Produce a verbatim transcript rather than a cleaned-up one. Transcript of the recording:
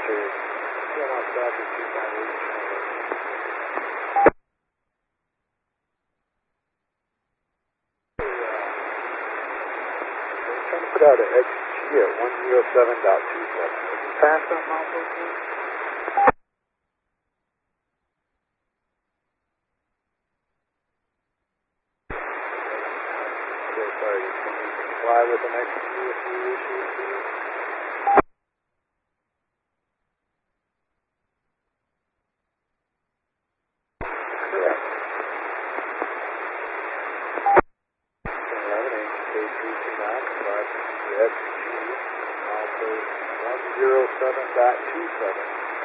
cleared. Going on south is two five eight. Trying to put out an X G at one oh seven point two seven. Did you pass that milestone, please? Okay, sorry. Can you comply with an X G if you issue it, please? Correct. eleven H K three two nine, complies with the X G, also one oh seven point two seven.